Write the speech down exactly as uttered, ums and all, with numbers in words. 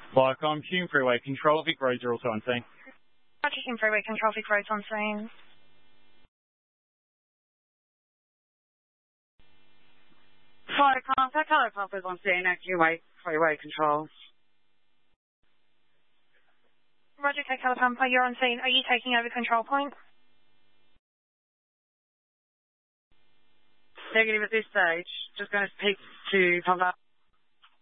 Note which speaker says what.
Speaker 1: Like, I'm Hume Freeway Control, Vic Roads are also on scene.
Speaker 2: Roger, Hume Freeway Control, Vic Roads on scene.
Speaker 3: Fire contact, hello, Papa's on scene at Hume Freeway Control.
Speaker 2: Roger, take Calipampa, you're on scene. Are you taking over control point?
Speaker 3: Negative at this stage. Just going to speak to Papa.